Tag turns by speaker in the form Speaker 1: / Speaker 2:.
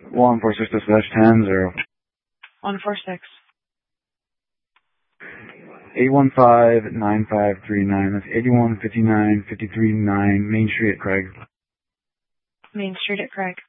Speaker 1: 146 to slash 10-0.
Speaker 2: 146.
Speaker 1: 815-9539. That's 8159-53-9 Main Street at Craig.
Speaker 2: Main Street at Craig.